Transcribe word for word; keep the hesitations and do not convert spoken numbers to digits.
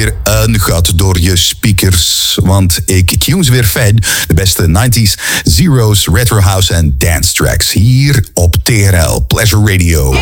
weer een gat door je speakers. Want ik tune ze weer fijn. De beste nineties, zeros, retro house en dance tracks. Hier op T R L Pleasure Radio.